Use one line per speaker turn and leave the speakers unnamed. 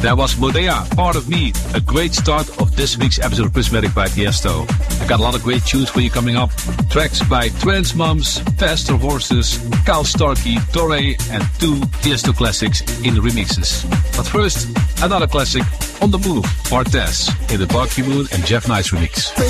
That was Modea, Part of Me, a great start of this week's episode of Prismatic by Tiesto. I got a lot of great tunes for you coming up. Tracks by Trans Moms, Faster Horses, Kyle Starkey, Torre, and 2 Tiesto classics in remixes. But first, another classic, On the Move, Bartez, in the Barky Moon and Jeff Nice remix.